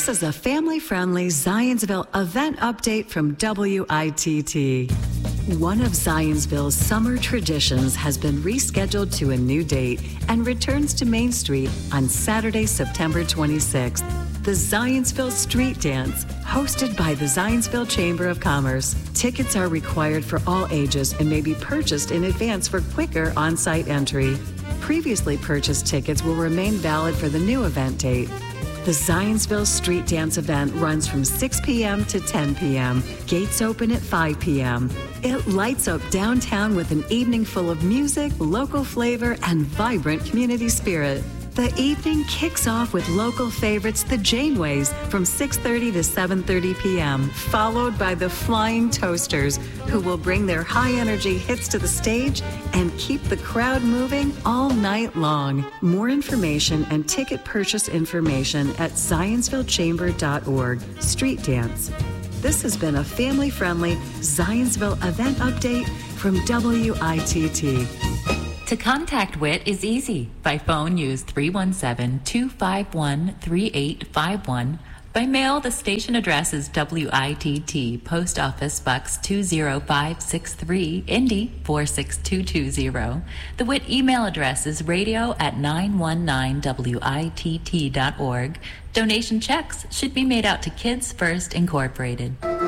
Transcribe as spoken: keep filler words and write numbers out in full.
This is a family-friendly Zionsville event update from W I T T. One of Zionsville's summer traditions has been rescheduled to a new date and returns to Main Street on Saturday, September twenty-sixth. The Zionsville Street Dance, hosted by the Zionsville Chamber of Commerce. Tickets are required for all ages and may be purchased in advance for quicker on-site entry. Previously purchased tickets will remain valid for the new event date. The Zionsville Street Dance event runs from six p.m. to ten p.m. Gates open at five p.m. It lights up downtown with an evening full of music, local flavor, and vibrant community spirit. The evening kicks off with local favorites, the Janeways, from six thirty to seven thirty p.m., followed by the Flying Toasters, who will bring their high-energy hits to the stage and keep the crowd moving all night long. More information and ticket purchase information at zionsville chamber dot org. Street Dance. This has been a family-friendly Zionsville event update from W I T T. To contact W I T is easy. By phone, use three one seven, two five one, three eight five one. By mail, the station address is W I T T, Post Office Box two zero five six three, Indy four six two two zero. The W I T email address is radio at nine one nine W I T T dot org. Donation checks should be made out to Kids First Incorporated.